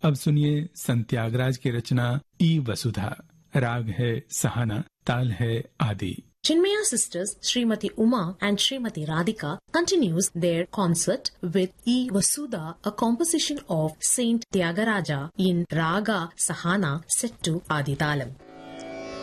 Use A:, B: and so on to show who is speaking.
A: अब सुनिए संत त्यागराज की रचना ई वसुधा। राग है सहाना, ताल है आदि।
B: Chinmaya sisters Srimati Uma and Srimati Radhika continues their concert with E. Vasudha, a composition of Saint Tyagaraja in Raga Sahana set to Aditalam.